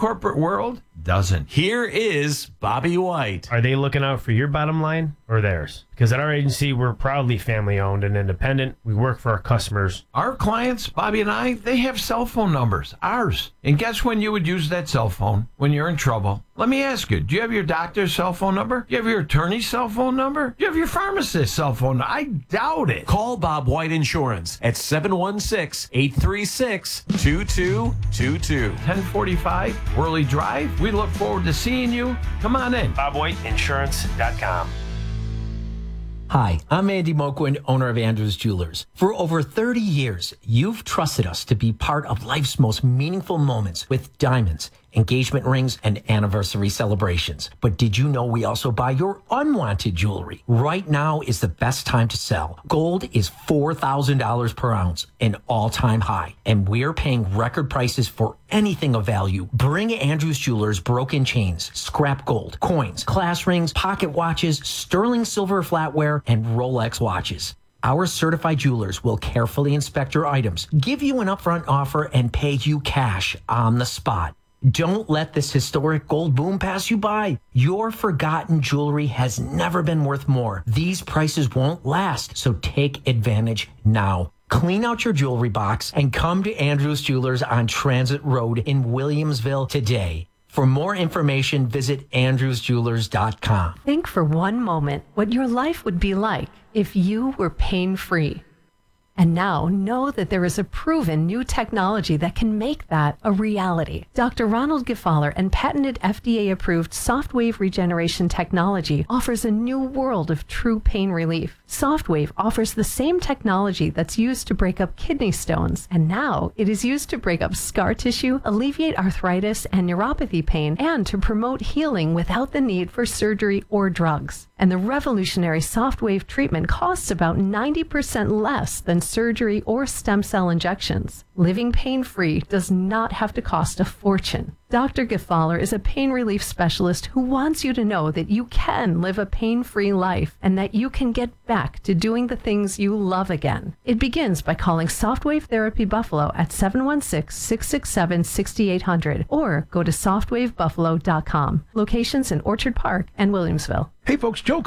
corporate world doesn't. Here is Bobby White. Are they looking out for your bottom line or theirs? Because at our agency, we're proudly family-owned and independent. We work for our customers. Our clients, Bobby and I, they have cell phone numbers, ours. And guess when you would use that cell phone? When you're in trouble. Let me ask you, do you have your doctor's cell phone number? Do you have your attorney's cell phone number? Do you have your pharmacist's cell phone number? I doubt it. Call Bob White Insurance at 716-836-2222. 1045 Worley Drive. We look forward to seeing you. Come on in. BobWhiteInsurance.com. Hi, I'm Andy Moquin, owner of Andrews Jewelers. For over 30 years, you've trusted us to be part of life's most meaningful moments with diamonds, engagement rings, and anniversary celebrations. But did you know we also buy your unwanted jewelry? Right now is the best time to sell. Gold is $4,000 per ounce, an all-time high, and we're paying record prices for anything of value. Bring Andrews Jewelers broken chains, scrap gold, coins, class rings, pocket watches, sterling silver flatware, and Rolex watches. Our certified jewelers will carefully inspect your items, give you an upfront offer, and pay you cash on the spot. Don't let this historic gold boom pass you by. Your forgotten jewelry has never been worth more. These prices won't last, so take advantage now. Clean out your jewelry box and come to Andrews Jewelers on Transit Road in Williamsville today. For more information, visit andrewsjewelers.com. Think for one moment what your life would be like if you were pain-free. And now know that there is a proven new technology that can make that a reality. Dr. Ronald Gefaller and patented FDA-approved SoftWave regeneration technology offers a new world of true pain relief. SoftWave offers the same technology that's used to break up kidney stones, and now it is used to break up scar tissue, alleviate arthritis and neuropathy pain, and to promote healing without the need for surgery or drugs. And the revolutionary SoftWave treatment costs about 90% less than surgery or stem cell injections. Living pain-free does not have to cost a fortune. Dr. Gefaller is a pain relief specialist who wants you to know that you can live a pain-free life and that you can get back to doing the things you love again. It begins by calling Softwave Therapy Buffalo at 716-667-6800 or go to softwavebuffalo.com. Locations in Orchard Park and Williamsville. Hey folks, Joe